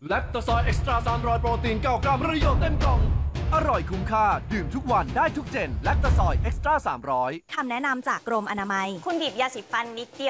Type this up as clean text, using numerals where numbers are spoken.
แลคโตซอยเอ็กซ์ตร้า300โปรตีน9 กรัมประโยชน์เต็มกล่องอร่อยคุ้มค่าดื่มทุกวันได้ทุกเจนแลคโตซอยเอ็กซ์ตร้า300 คำแนะนำจากกรมอนามัยคุณบีบยาสีฟันนิดเดียว